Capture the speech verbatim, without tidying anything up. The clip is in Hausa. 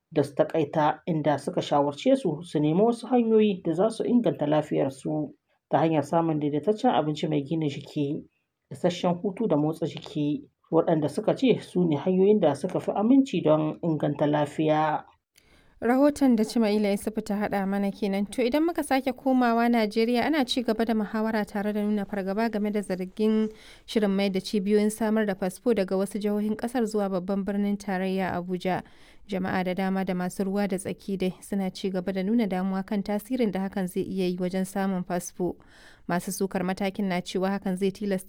da su taƙaita, inda suka shawarce su su nemi wasu hanyoyi da za su inganta lafiyarsu ta hanyar samun daidaitaccen abinci mai gina jiki, isasshen hutu da motsa jiki, waɗanda suka ce su ne hanyoyin da suka fi aminci don inganta lafiya. Rahoton da Cimaila Isufu ta haɗa mana kenan. To idan muka sake komawa Najeriya, ana ci gaba da muhawara tare da nuna fargaba game da zargin shirin mai da cibiyoyin samar da fasfo daga wasu jihohin ƙasar zuwa babban birnin tarayya Abuja. Jama'a da dama da masu ruwa da tsaki dai suna ci gaba da nuna damuwa kan tasirin da hakan zai iya yi wajen samun fasfo. Masu sukar matakin na cewa hakan zai tilasta